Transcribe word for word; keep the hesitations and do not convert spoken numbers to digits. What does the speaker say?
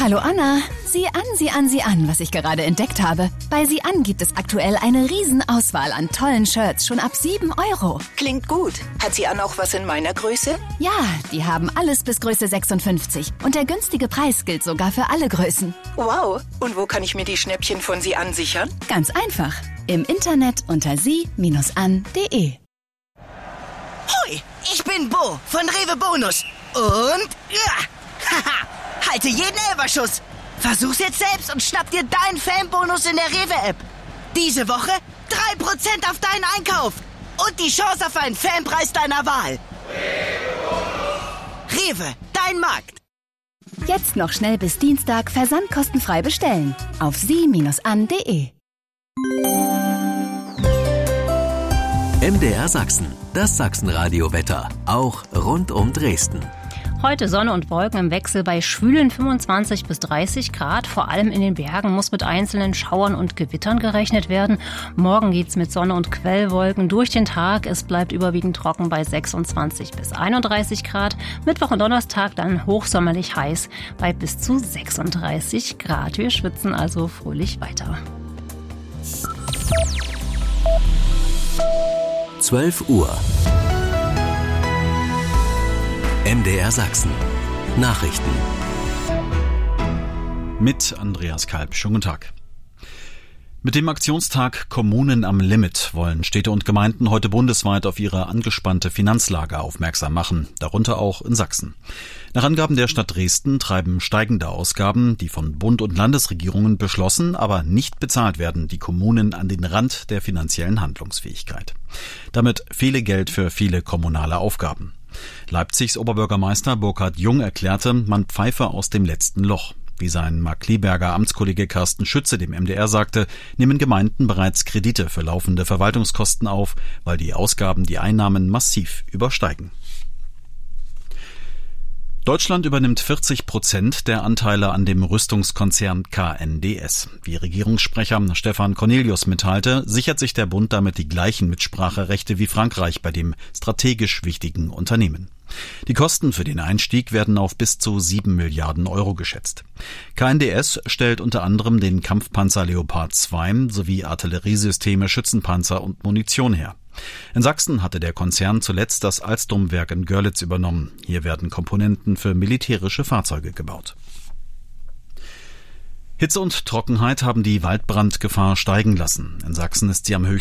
Hallo Anna, sieh an, sieh an, sieh an, was ich gerade entdeckt habe. Bei sieh an gibt es aktuell eine Riesenauswahl an tollen Shirts, schon ab sieben Euro. Klingt gut. Hat sie an auch was in meiner Größe? Ja, die haben alles bis Größe sechsundfünfzig. Und der günstige Preis gilt sogar für alle Größen. Wow. Und wo kann ich mir die Schnäppchen von sie an sichern? Ganz einfach. Im Internet unter sie Bindestrich an Punkt de. Hoi, ich bin Bo von Rewe Bonus. Und ja, haha, halte jeden Elferschuss. Versuch's jetzt selbst und schnapp dir deinen Fanbonus in der Rewe-App. Diese Woche drei Prozent auf deinen Einkauf. Und die Chance auf einen Fanpreis deiner Wahl. Rewe, dein Markt. Jetzt noch schnell bis Dienstag versandkostenfrei bestellen. Auf sie Bindestrich an Punkt de. M D R Sachsen, das Sachsenradio-Wetter, auch rund um Dresden. Heute Sonne und Wolken im Wechsel bei schwülen fünfundzwanzig bis dreißig Grad. Vor allem in den Bergen muss mit einzelnen Schauern und Gewittern gerechnet werden. Morgen geht's mit Sonne und Quellwolken durch den Tag. Es bleibt überwiegend trocken bei sechsundzwanzig bis einunddreißig Grad. Mittwoch und Donnerstag dann hochsommerlich heiß bei bis zu sechsunddreißig Grad. Wir schwitzen also fröhlich weiter. zwölf Uhr. M D R Sachsen. Nachrichten. Mit Andreas Kalb. Schönen guten Tag. Mit dem Aktionstag Kommunen am Limit wollen Städte und Gemeinden heute bundesweit auf ihre angespannte Finanzlage aufmerksam machen, darunter auch in Sachsen. Nach Angaben der Stadt Dresden treiben steigende Ausgaben, die von Bund und Landesregierungen beschlossen, aber nicht bezahlt werden, die Kommunen an den Rand der finanziellen Handlungsfähigkeit. Damit fehle Geld für viele kommunale Aufgaben. Leipzigs Oberbürgermeister Burkhard Jung erklärte, man pfeife aus dem letzten Loch. Wie sein Markkleeberger Amtskollege Carsten Schütze dem M D R sagte, nehmen Gemeinden bereits Kredite für laufende Verwaltungskosten auf, weil die Ausgaben die Einnahmen massiv übersteigen. Deutschland übernimmt vierzig Prozent der Anteile an dem Rüstungskonzern K N D S. Wie Regierungssprecher Stefan Cornelius mitteilte, sichert sich der Bund damit die gleichen Mitspracherechte wie Frankreich bei dem strategisch wichtigen Unternehmen. Die Kosten für den Einstieg werden auf bis zu sieben Milliarden Euro geschätzt. K N D S stellt unter anderem den Kampfpanzer Leopard zwei sowie Artilleriesysteme, Schützenpanzer und Munition her. In Sachsen hatte der Konzern zuletzt das Alstom-Werk in Görlitz übernommen. Hier werden Komponenten für militärische Fahrzeuge gebaut. Hitze und Trockenheit haben die Waldbrandgefahr steigen lassen. In Sachsen ist sie am höchsten.